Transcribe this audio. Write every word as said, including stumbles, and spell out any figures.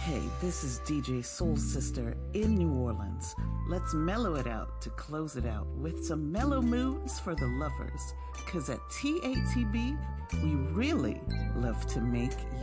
Hey, this is D J Soul Sister in New Orleans. Let's mellow it out to close it out with some mellow moods for the lovers. Cause at T A T B, we really love to make you